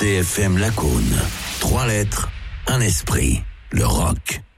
RCFM Lacaune. 3 lettres, un esprit. Le rock.